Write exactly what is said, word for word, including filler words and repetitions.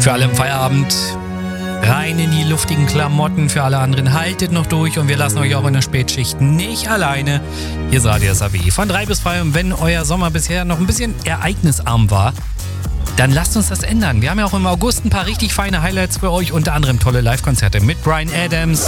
Für alle im Feierabend rein in die luftigen Klamotten. Für alle anderen haltet noch durch und wir lassen euch auch in der Spätschicht nicht alleine. Hier ist Radio S A W von drei bis zwei und wenn euer Sommer bisher noch ein bisschen ereignisarm war, dann lasst uns das ändern. Wir haben ja auch im August ein paar richtig feine Highlights für euch, unter anderem tolle Live-Konzerte mit Bryan Adams,